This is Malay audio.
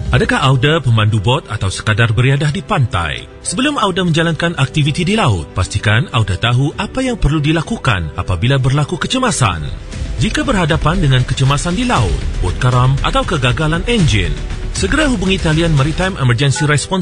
Adakah Auda pemandu bot atau sekadar beriadah di pantai? Sebelum Auda menjalankan aktiviti di laut, pastikan Auda tahu apa yang perlu dilakukan apabila berlaku kecemasan. Jika berhadapan dengan kecemasan di laut, bot karam atau kegagalan enjin, segera hubungi talian Maritime Emergency Response